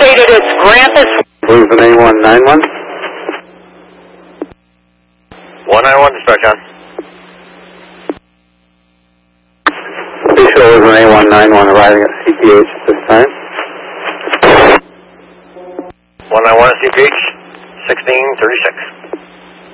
located at Grampus. Who's the name 191? 191, dispatch on. Official is an A191 arriving at CPH at this time. 191 at CPH, 1636.